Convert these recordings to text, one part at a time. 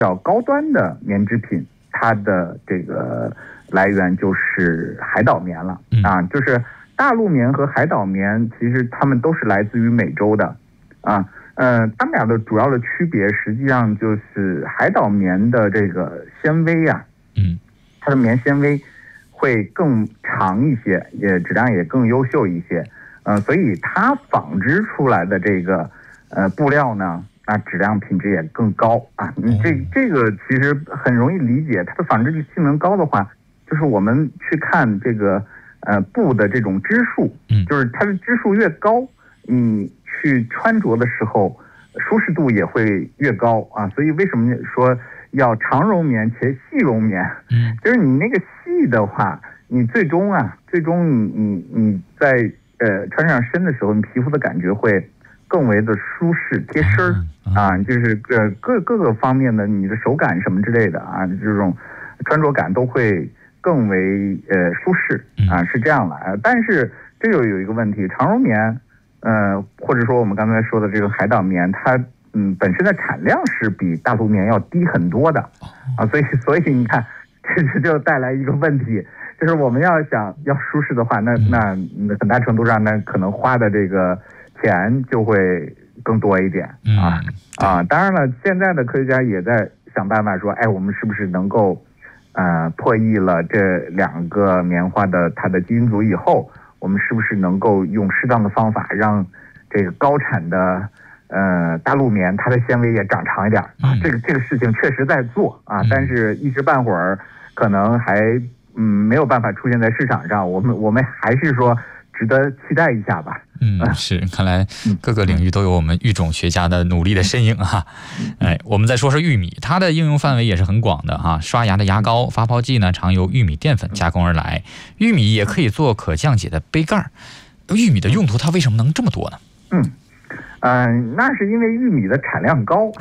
较高端的棉制品，它的这个来源就是海岛棉了啊，就是大陆棉和海岛棉，其实它们都是来自于美洲的啊。它们俩的主要的区别，实际上就是海岛棉的这个纤维啊，它的棉纤维会更长一些，也质量也更优秀一些，所以它纺织出来的这个布料呢，质量品质也更高啊。这个其实很容易理解，它的纺织性能高的话，就是我们去看这个布的这种织数，就是它的织数越高，你去穿着的时候舒适度也会越高啊。所以为什么说要长绒棉且细绒棉？就是你那个细的话，你最终你在穿上身的时候，你皮肤的感觉会更为的舒适贴身啊，就是各个方面的你的手感什么之类的啊，这种穿着感都会更为舒适啊，是这样的。但是这就有一个问题，长绒棉或者说我们刚才说的这个海岛棉，它本身的产量是比大陆棉要低很多的啊，所以你看，这就带来一个问题，就是我们要舒适的话，那很大程度上呢，可能花的这个钱就会更多一点啊。当然了，现在的科学家也在想办法说，我们是不是能够破译了这两个棉花的它的基因组以后，我们是不是能够用适当的方法让这个高产的大陆棉它的纤维也长长一点啊？这个事情确实在做啊，但是一时半会儿可能还没有办法出现在市场上。我们还是说值得期待一下吧。 是，看来各个领域都有我们育种学家的努力的身影哈。我们再说说玉米，它的应用范围也是很广的哈。刷牙的牙膏、发泡剂呢，常由玉米淀粉加工而来。玉米也可以做可降解的杯盖。玉米的用途它为什么能这么多呢？ 那是因为玉米的产量高。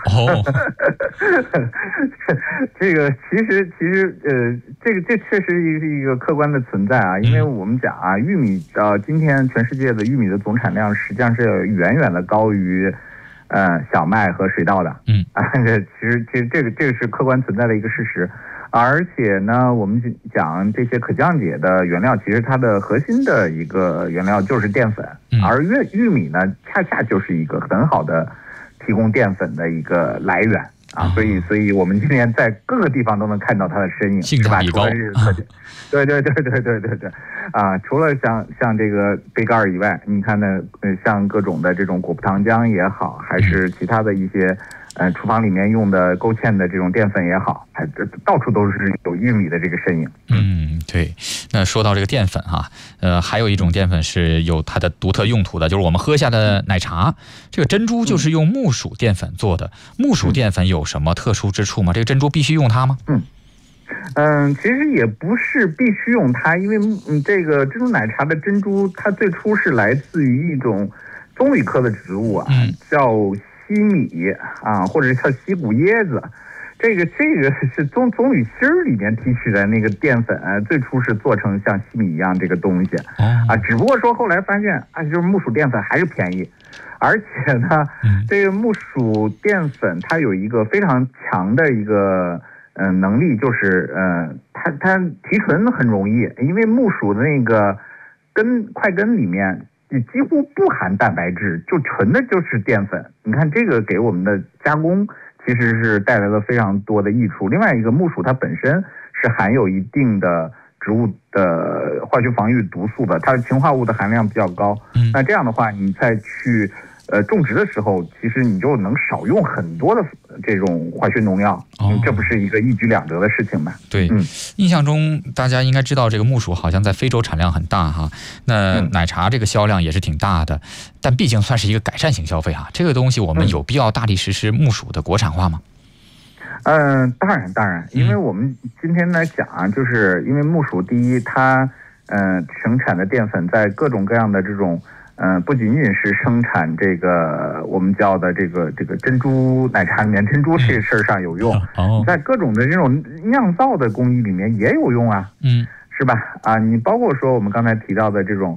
这个其实这确实是一个客观的存在啊。因为我们讲啊，玉米今天全世界的玉米的总产量实际上是远远的高于小麦和水稻的。其实这个是客观存在的一个事实。而且呢，我们讲这些可降解的原料，其实它的核心的一个原料就是淀粉，而玉米呢，恰恰就是一个很好的提供淀粉的一个来源啊。所以我们今天在各个地方都能看到它的身影， 性价比高。 对啊，除了像这个杯盖以外，你看呢，像各种的这种果葡糖浆也好，还是其他的一些厨房里面用的勾芡的这种淀粉也好，到处都是有玉米的这个身影。 对。那说到这个淀粉哈，还有一种淀粉是有它的独特用途的，就是我们喝下的奶茶。这个珍珠就是用木薯淀粉做的。木薯淀粉有什么特殊之处吗？这个珍珠必须用它吗？ 其实也不是必须用它，因为这个珍珠奶茶的珍珠，它最初是来自于一种棕榈科的植物啊，叫西米啊，或者叫西谷椰子。这个是棕榈芯儿里面提取的那个淀粉，最初是做成像西米一样这个东西啊。只不过说后来发现就是木薯淀粉还是便宜，而且呢，这个木薯淀粉它有一个非常强的一个能力，就是它提纯很容易，因为木薯的那个块根里面几乎不含蛋白质，就纯的就是淀粉。你看这个给我们的加工其实是带来了非常多的益处。另外一个，木薯它本身是含有一定的植物的化学防御毒素的，它的氰化物的含量比较高。那这样的话，你再去种植的时候，其实你就能少用很多的这种化学农药，这不是一个一举两得的事情吗？ 对，印象中大家应该知道这个木薯好像在非洲产量很大哈，那奶茶这个销量也是挺大的，但毕竟算是一个改善型消费哈，这个东西我们有必要大力实施木薯的国产化吗？ 当然，因为我们今天来讲啊，就是因为木薯第一，它生产的淀粉在各种各样的这种不仅仅是生产这个我们叫的这个珍珠奶茶里面珍珠这事儿上有用，在各种的这种酿造的工艺里面也有用啊，是吧？你包括说我们刚才提到的这种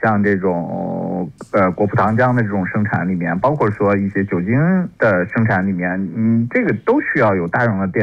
像这种果葡糖浆的这种生产里面，包括说一些酒精的生产里面，这个都需要有大量的电。